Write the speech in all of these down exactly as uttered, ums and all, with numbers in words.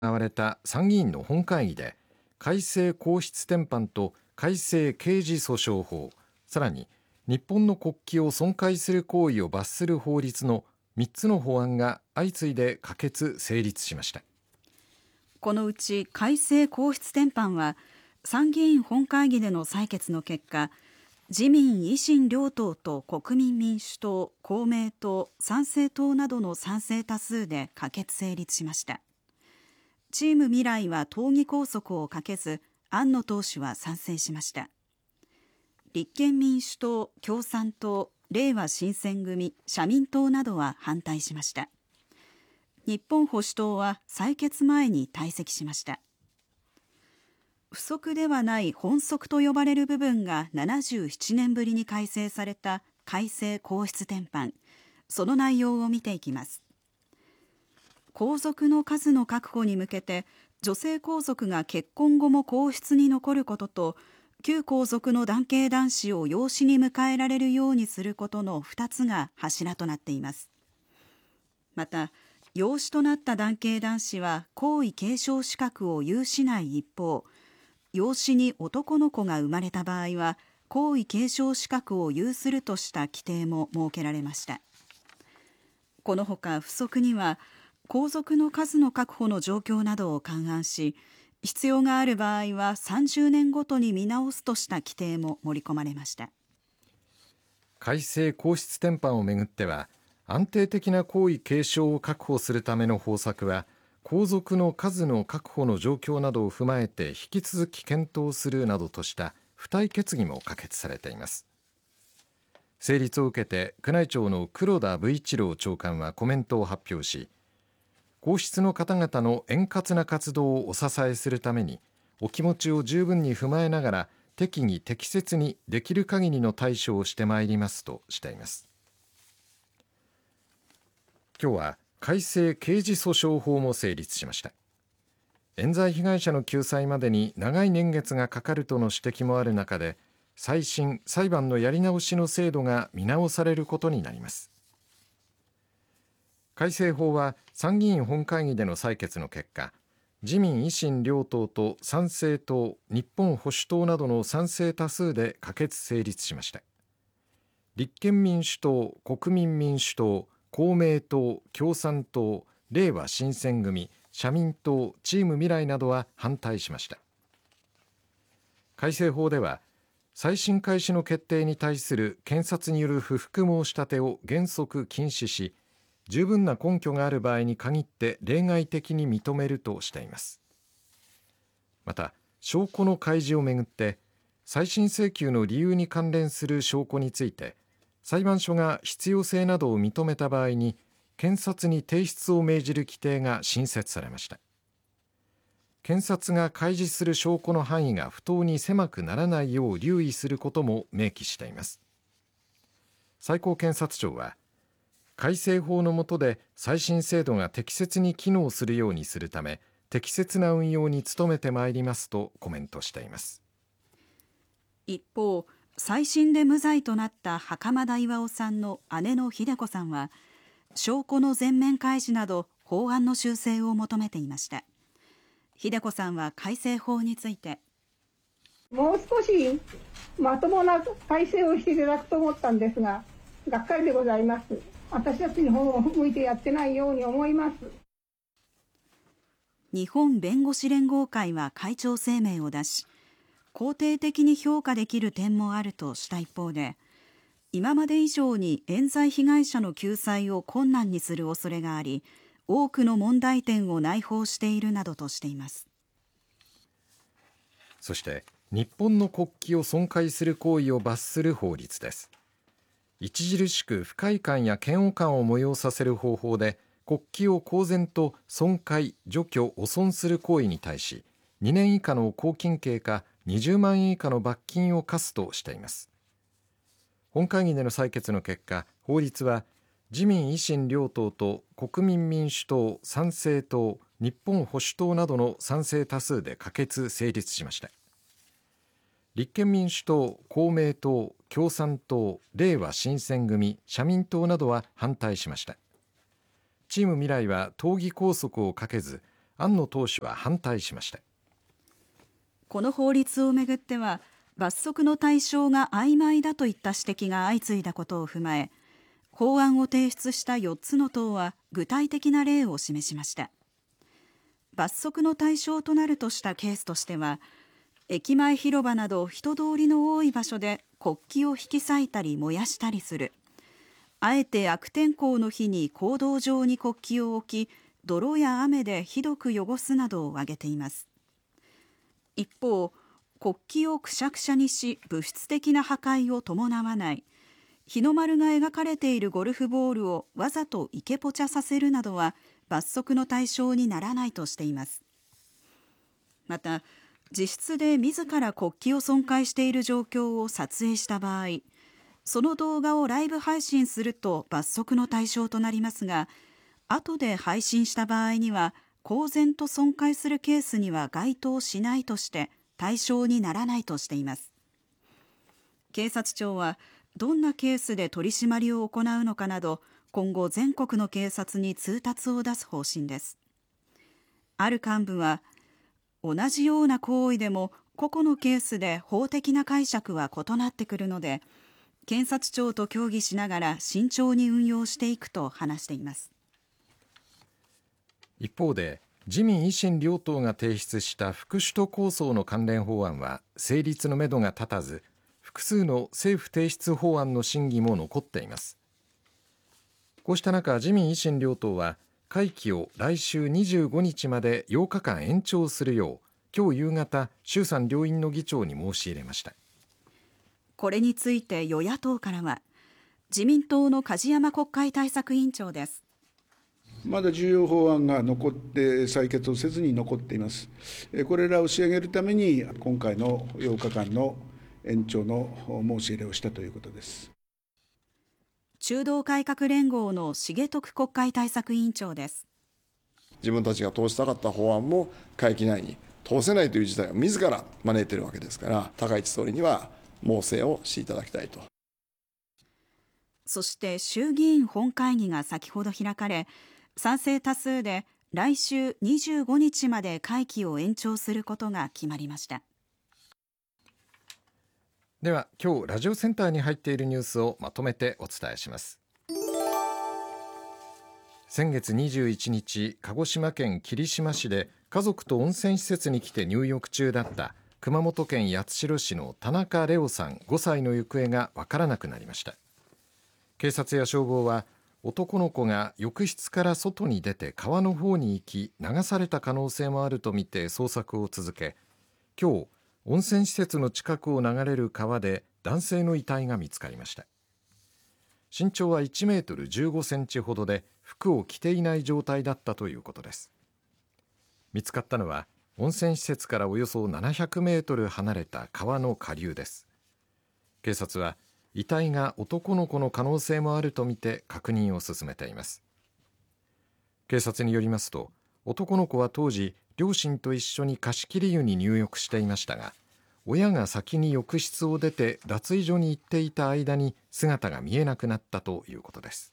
行われた参議院の本会議で改正皇室典範と改正刑事訴訟法、さらに日本の国旗を損壊する行為を罰する法律のみっつの法案が相次いで可決・成立しました。 このうち改正皇室典範は参議院本会議での採決の結果、自民・維新両党と国民民主党、公明党、参政党などの賛成多数で可決・成立しました。チーム未来は党議拘束をかけず、庵野党首は賛成しました。立憲民主党、共産党、れいわ新選組、社民党などは反対しました。日本保守党は採決前に退席しました。付則ではない本則と呼ばれる部分がななじゅうななねんぶりに改正された改正皇室典範、その内容を見ていきます。皇族の数の確保に向けて、女性皇族が結婚後も皇室に残ることと、旧皇族の男系男子を養子に迎えられるようにすることのふたつが柱となっています。また、養子となった男系男子は皇位継承資格を有しない一方、養子に男の子が生まれた場合は皇位継承資格を有するとした規定も設けられました。このほか付則には、皇族の数の確保の状況などを勘案し、必要がある場合はさんじゅうねんごとに見直すとした規定も盛り込まれました。 改正皇室典範をめぐっては、安定的な皇位継承を確保するための方策は、皇族の数の確保の状況などを踏まえて引き続き検討するなどとした付帯決議も可決されています。成立を受けて宮内庁の黒田武一郎長官はコメントを発表し、皇室の方々の円滑な活動をお支えするために、お気持ちを十分に踏まえながら適宜適切にできる限りの対処をしてまいりますとしています。今日は改正刑事訴訟法も成立しました。冤罪被害者の救済までに長い年月がかかるとの指摘もある中で、再審・裁判のやり直しの制度が見直されることになります。改正法は参議院本会議での採決の結果、自民・維新両党と参政党、日本保守党などの賛成多数で可決・成立しました。立憲民主党、国民民主党、公明党、共産党、れいわ新選組、社民党、チーム未来などは反対しました。改正法では、再審開始の決定に対する検察による不服申し立てを原則禁止し、十分な根拠がある場合に限って例外的に認めるとしています。また、証拠の開示をめぐって、再審請求の理由に関連する証拠について、裁判所が必要性などを認めた場合に、検察に提出を命じる規定が新設されました。検察が開示する証拠の範囲が不当に狭くならないよう留意することも明記しています。最高検察庁は、改正法の下で再審制度が適切に機能するようにするため、適切な運用に努めてまいりますとコメントしています。 一方、再審で無罪となった袴田巌さんの姉の秀子さんは、証拠の全面開示など法案の修正を求めていました。秀子さんは改正法について、 もう少しまともな改正をしていただくと思ったんですが、がっかりでございます。私たちの方を向いてやってないように思います。 日本弁護士連合会は会長声明を出し、肯定的に評価できる点もあるとした一方で、今まで以上に冤罪被害者の救済を困難にする恐れがあり、多くの問題点を内包しているなどとしています。 そして、日本の国旗を損壊する行為を罰する法律です。著しく不快感や嫌悪感を催させる方法で、国旗を公然と損壊、除去、汚損する行為に対し、にねん以下の拘禁刑かにじゅうまんえん以下の罰金を科すとしています。本会議での採決の結果、法律は自民・維新両党と国民民主党、参政党、日本保守党などの賛成多数で可決・成立しました。立憲民主党、公明党、共産党、れいわ新選組、社民党などは反対しました。チーム未来は党議拘束をかけず、 庵野党首は反対しました。 この法律をめぐっては罰則の対象が曖昧だといった指摘が相次いだことを踏まえ、法案を提出したよっつの党は具体的な例を示しました。罰則の対象となるとしたケースとしては、駅前広場など人通りの多い場所で国旗を引き裂いたり燃やしたりする、あえて悪天候の日に公道上に国旗を置き泥や雨でひどく汚すなどを挙げています。一方、国旗をくしゃくしゃにし物質的な破壊を伴わない、日の丸が描かれているゴルフボールをわざとイケポチャさせるなどは罰則の対象にならないとしています。また、自室で自ら国旗を損壊している状況を撮影した場合、その動画をライブ配信すると罰則の対象となりますが、後で配信した場合には公然と損壊するケースには該当しないとして対象にならないとしています。警察庁はどんなケースで取り締まりを行うのかなど、今後全国の警察に通達を出す方針です。ある幹部は、同じような行為でも個々のケースで法的な解釈は異なってくるので、検察庁と協議しながら慎重に運用していくと話しています。 一方で、自民維新両党が提出した副首都構想の関連法案は成立のめどが立たず、複数の政府提出法案の審議も残っています。こうした中、自民維新両党は会期を来週にじゅうごにちまでようかかん延長するよう今日夕方、衆参両院の議長に申し入れました。 これについて与野党からは、自民党の梶山国会対策委員長です。 まだ重要法案が残って採決をせずに残っています。これらを仕上げるために今回のようかかんの延長の申し入れをしたということです。 中道改革連合の重徳国会対策委員長です。 自分たちが通したかった法案も会期内に通せないという事態を自ら招いているわけですから、高市総理には猛省をしていただきたいと。 そして衆議院本会議が先ほど開かれ、賛成多数で来週にじゅうごにちまで会期を延長することが決まりました。 では、今日ラジオセンターに入っているニュースをまとめてお伝えします。先月にじゅういちにち、鹿児島県霧島市で家族と温泉施設に来て入浴中だった熊本県八代市の田中玲央さんごさいの行方がわからなくなりました。警察や消防は、男の子が浴室から外に出て川の方に行き流された可能性もあるとみて捜索を続け、今日温泉施設の近くを流れる川で男性の遺体が見つかりました。身長はいちメートルじゅうごセンチほどで服を着ていない状態だったということです。見つかったのは温泉施設からおよそななひゃくメートル離れた川の下流です。警察は遺体が男の子の可能性もあるとみて確認を進めています。警察によりますと、男の子は当時両親と一緒に貸切湯に入浴していましたが、親が先に浴室を出て脱衣所に行っていた間に姿が見えなくなったということです。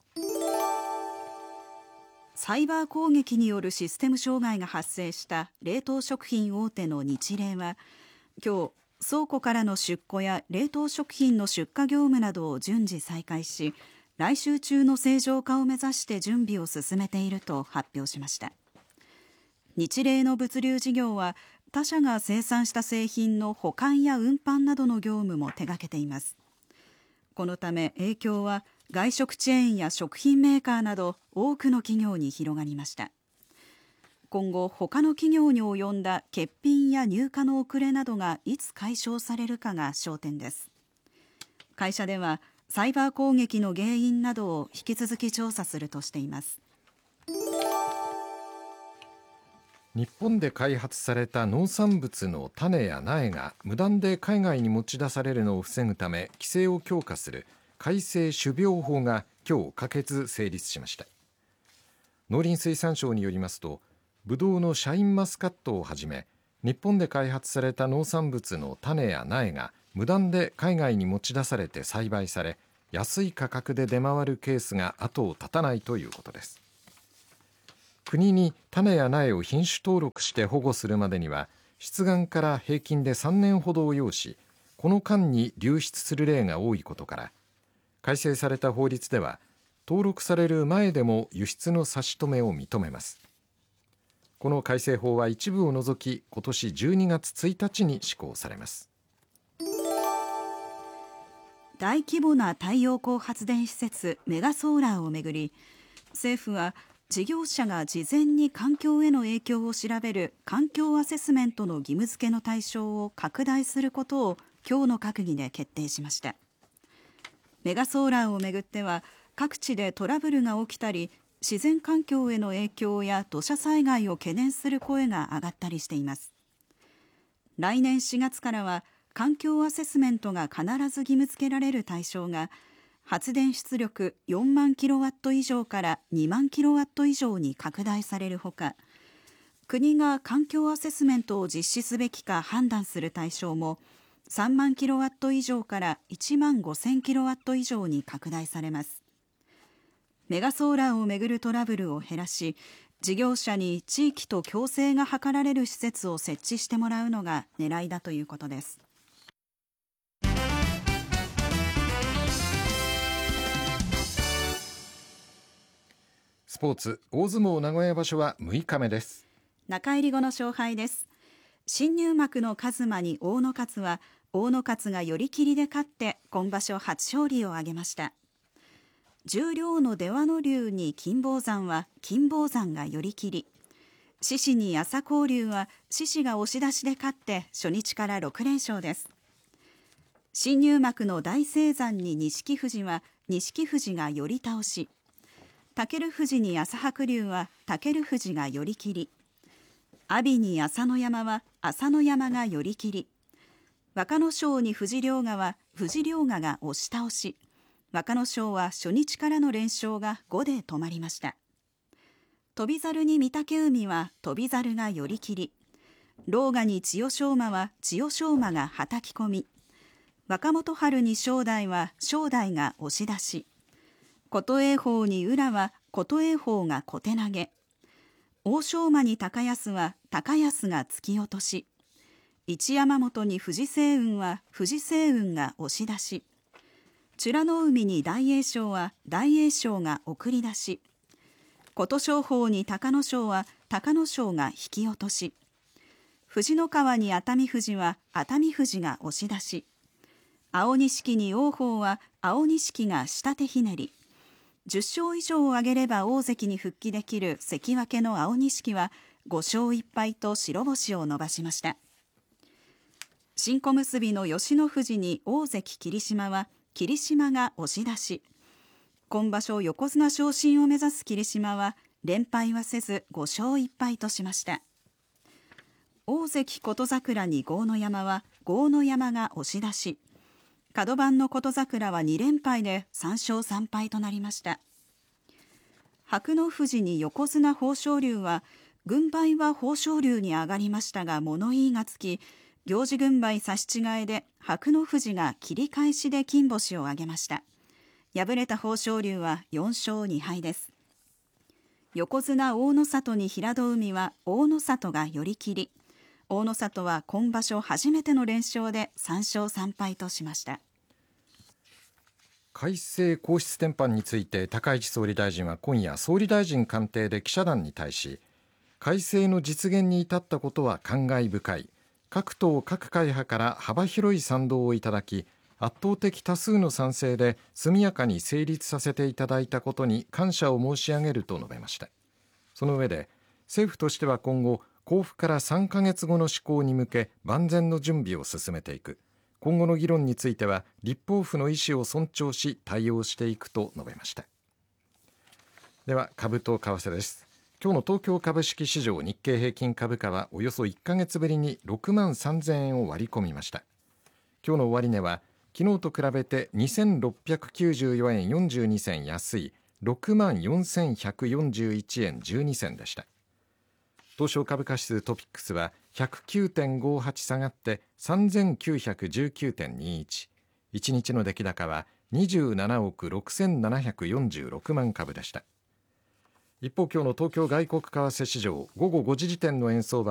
サイバー攻撃によるシステム障害が発生した冷凍食品大手のニチレイは、今日倉庫からの出庫や冷凍食品の出荷業務などを順次再開し、来週中の正常化を目指して準備を進めていると発表しました。日冷の物流事業は他社が生産した製品の保管や運搬などの業務も手掛けています。このため影響は外食チェーンや食品メーカーなど多くの企業に広がりました。今後他の企業に及んだ欠品や入荷の遅れなどがいつ解消されるかが焦点です。会社ではサイバー攻撃の原因などを引き続き調査するとしています。 日本で開発された農産物の種や苗が無断で海外に持ち出されるのを防ぐため規制を強化する改正種苗法が今日可決成立しました。農林水産省によりますと、ブドウのシャインマスカットをはじめ日本で開発された農産物の種や苗が無断で海外に持ち出されて栽培され、安い価格で出回るケースが後を絶たないということです。 国に種や苗を品種登録して保護するまでには出願から平均でさんねんほどを要し、この間に流出する例が多いことから、改正された法律では登録される前でも輸出の差し止めを認めます。この改正法は一部を除き今年じゅうにがつついたちに施行されます。 大規模な太陽光発電施設メガソーラーをめぐり、政府は事業者が事前に環境への影響を調べる環境アセスメントの義務付けの対象を拡大することを今日の閣議で決定しました。メガソーラーをめぐっては各地でトラブルが起きたり、自然環境への影響や土砂災害を懸念する声が上がったりしています。来年しがつからは環境アセスメントが必ず義務付けられる対象が発電出力よんまんキロワット以上からにまんキロワット以上に拡大されるほか、国が環境アセスメントを実施すべきか判断する対象もさんまんキロワット以上からいちまんごせんキロワット以上に拡大されます。メガソーラーをめぐるトラブルを減らし、事業者に地域と共生が図られる施設を設置してもらうのが狙いだということです。 スポーツ、大相撲名古屋場所はむいかめです。 中入り後の勝敗です。新入幕の一馬に大野勝は大野勝が寄り切りで勝って今場所初勝利を挙げました。十両の出羽ノ龍に金峰山は金峰山が寄り切り、獅子に朝紅龍は獅子が押し出しで勝って初日からろくれんしょうです。新入幕の大青山に錦富士は錦富士が寄り倒し、武富士に朝白龍は武富士が寄り切り、阿炎に朝乃山は朝乃山が寄り切り、若野賞に藤良賀は藤良賀が押し倒し、若野賞は初日からの連勝がごで止まりました。翔猿に御嶽海は翔猿が寄り切り、狼雅に千代翔馬は千代翔馬がはたき込み、若元春に正代は正代が押し出し、琴栄鵬に宇良は琴栄鵬が小手投げ、欧勝馬に高安は高安が突き落とし、一山本に藤青雲は藤青雲が押し出し、美ら海に大栄翔は大栄翔が送り出し、琴勝峰に隆の勝は隆の勝が引き落とし、藤の川に熱海富士は熱海富士が押し出し、青錦に王鵬は青錦が下手ひねり、じゅっしょう以上を挙げれば大関に復帰できる関脇の青錦はごしょういっぱいと白星を伸ばしました。新小結の吉野富士に大関霧島は霧島が押し出し、今場所横綱昇進を目指す霧島は連敗はせずごしょういっぱいとしました。大関琴櫻に豪ノ山は豪ノ山が押し出し、角番の琴櫻はにれんぱいでさんしょうさんぱいとなりました。白の富士に横綱豊昇龍は軍配は豊昇龍に上がりましたが物言いがつき、行司軍配差し違えで白の富士が切り返しで金星を挙げました。敗れた豊昇龍はよんしょうにはいです。横綱大野里に平戸海は大野里が寄り切り、大野里は今場所初めての連勝でさんしょうさんぱいとしました。 改正皇室典範について高市総理大臣は今夜総理大臣官邸で記者団に対し、改正の実現に至ったことは感慨深い、各党各会派から幅広い賛同をいただき、圧倒的多数の賛成で速やかに成立させていただいたことに感謝を申し上げると述べました。その上で、政府としては今後公布からさんかげつごの施行に向け万全の準備を進めていく、今後の議論については立法府の意思を尊重し対応していくと述べました。では株と為替です。今日の東京株式市場日経平均株価はおよそいっかげつぶりにろくまんさんぜんえんを割り込みました。今日の終値は昨日と比べてにせんろっぴゃくきゅうじゅうよえんよんじゅうにせん安い ろくまんよんせんひゃくよんじゅういちえんじゅうにせんでした。東証株価指数トピックスは ひゃくきゅうてんごはち 下がってさんぜんきゅうひゃくじゅうきゅうてんにいち、いちにちの出来高はにじゅうななおくろくせんななひゃくよんじゅうろくまん株でした。 一方、今日の東京外国為替市場午後ごじ時点の円相場